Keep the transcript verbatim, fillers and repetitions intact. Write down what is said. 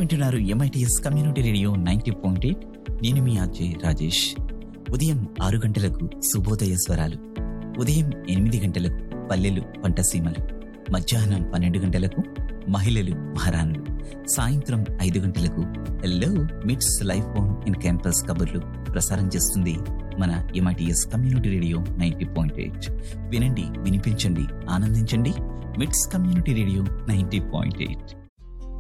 వింటున్నారు MITS community radio ninety point eight. నేను మీ RJ Rajesh. ఉదయం ఆరు గంటలకు శుభోదయ స్వరాలు, ఉదయం ఎనిమిది గంటలకు పల్లెలు పంటసీమలు, మధ్యాహ్నం పన్నెండు గంటలకు మహిళలు మహారాణులు, సాయంత్రం ఐదు గంటలకు హలో మిట్స్ లైఫ్ ఆన్ ఇన్ క్యాంపస్ కబుర్లు ప్రసారం చేస్తుంది మన MITS community radio ninety point eight. వినండి, వినిపించండి, ఆనందించండి. మిట్స్ community radio ninety point eight.